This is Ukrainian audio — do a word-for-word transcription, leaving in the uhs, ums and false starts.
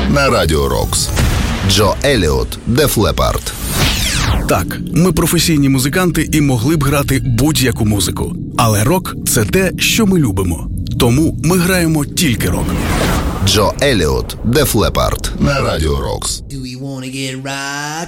на Радіо Рокс. Джо Еліот, Def Leppard. Так, ми професійні музиканти і могли б грати будь-яку музику. Але рок – це те, що ми любимо. Тому ми граємо тільки рок. Джо Еліот, Def Leppard на Радіо Рокс. Do we wanna get rock?